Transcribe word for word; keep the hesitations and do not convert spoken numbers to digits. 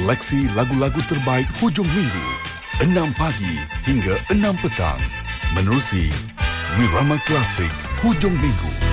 seleksi lagu-lagu terbaik hujung minggu, enam pagi hingga enam petang. Menerusi Wirama Klasik Hujung Minggu.